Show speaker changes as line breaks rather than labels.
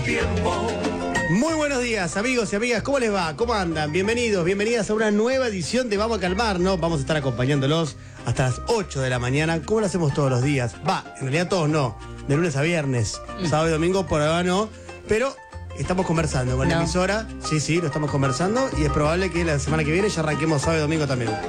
Muy buenos días, amigos y amigas, ¿cómo les va? ¿Cómo andan? Bienvenidos, bienvenidas a una nueva edición de Vamos a Calmarnos. Vamos a estar acompañándolos hasta las 8 de la mañana, como lo hacemos todos los días. En realidad todos no, de lunes a viernes, sábado y domingo por ahora no, pero estamos conversando con la emisora. Sí, lo estamos conversando y es probable que la semana que viene ya arranquemos sábado y domingo también.